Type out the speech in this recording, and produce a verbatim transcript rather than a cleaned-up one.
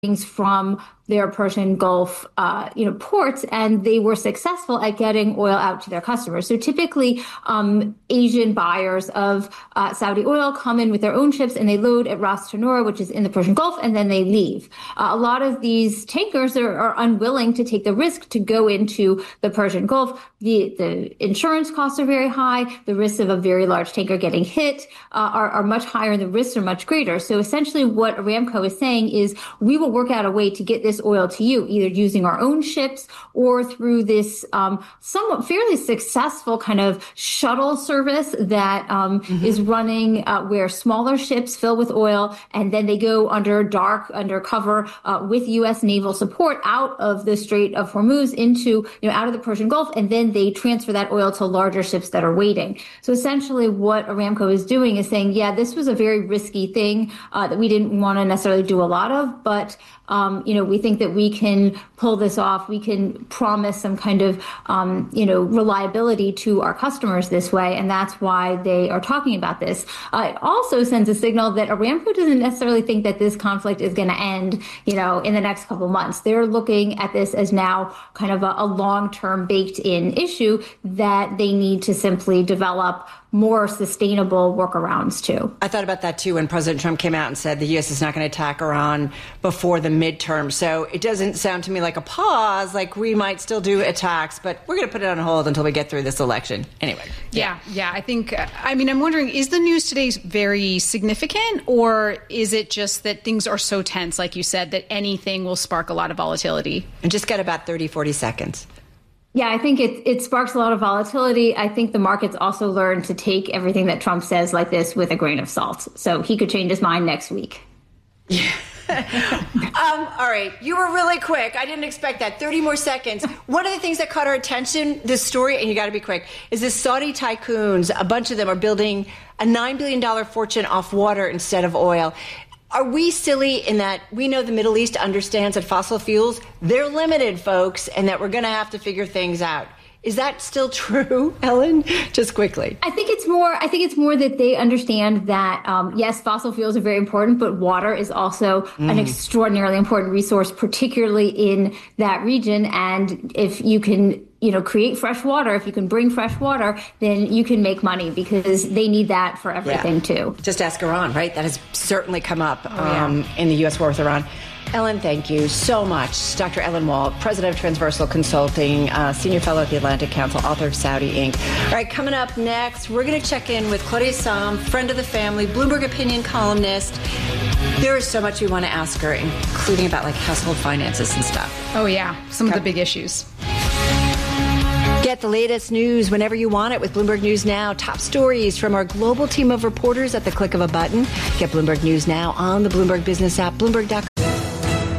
from their Persian Gulf, uh, you know, ports, and they were successful at getting oil out to their customers. So typically, um, Asian buyers of uh, Saudi oil come in with their own ships and they load at Ras Tanura, which is in the Persian Gulf, and then they leave. Uh, a lot of these tankers are, are unwilling to take the risk to go into the Persian Gulf. The, the insurance costs are very high. The risks of a very large tanker getting hit uh, are, are much higher, and the risks are much greater. So essentially what Aramco is saying is we will work out a way to get this oil to you, either using our own ships or through this um, somewhat fairly successful kind of shuttle service that um, mm-hmm. is running uh, where smaller ships fill with oil and then they go under dark, under cover uh, with U S naval support out of the Strait of Hormuz into, you know, out of the Persian Gulf, and then they transfer that oil to larger ships that are waiting. So essentially what Aramco is doing is saying, yeah, this was a very risky thing uh, that we didn't want to necessarily do a lot of, but Um, you know, we think that we can pull this off. We can promise some kind of, um, you know, reliability to our customers this way. And that's why they are talking about this. Uh, it also sends a signal that Aramco doesn't necessarily think that this conflict is going to end, you know, in the next couple of months. They're looking at this as now kind of a, a long-term baked-in issue that they need to simply develop more sustainable workarounds to. I thought about that too when President Trump came out and said the U S is not going to attack Iran before the midterm. So it doesn't sound to me like a pause, like we might still do attacks, but we're going to put it on hold until we get through this election. Anyway. Yeah, yeah, yeah I think, uh, I mean, I'm wondering, is the news today very significant, or is it just that things are so tense, like you said, that anything will spark a lot of volatility? And just got about thirty, forty seconds. Yeah, I think it it sparks a lot of volatility. I think the markets also learn to take everything that Trump says like this with a grain of salt. So he could change his mind next week. Yeah. um, all right. You were really quick. I didn't expect that. thirty more seconds. One of the things that caught our attention, this story, and you got to be quick, is this Saudi tycoons, a bunch of them are building a nine billion dollars fortune off water instead of oil. Are we silly in that we know the Middle East understands that fossil fuels, they're limited, folks, and that we're going to have to figure things out? Is that still true, Ellen? Just quickly. I think it's more, I think it's more that they understand that, um, yes, fossil fuels are very important, but water is also mm. an extraordinarily important resource, particularly in that region. And if you can, you know, create fresh water, if you can bring fresh water, then you can make money because they need that for everything, yeah. too. Just ask Iran, right? That has certainly come up oh, yeah. um, in the U S war with Iran. Ellen, thank you so much. Doctor Ellen Wald, president of Transversal Consulting, uh, senior fellow at the Atlantic Council, author of Saudi Incorporated. All right, coming up next, we're going to check in with Claudia Sahm, friend of the family, Bloomberg opinion columnist. There is so much we want to ask her, including about like household finances and stuff. Oh, yeah. Some okay. of the big issues. Get the latest news whenever you want it with Bloomberg News Now. Top stories from our global team of reporters at the click of a button. Get Bloomberg News Now on the Bloomberg Business app, Bloomberg dot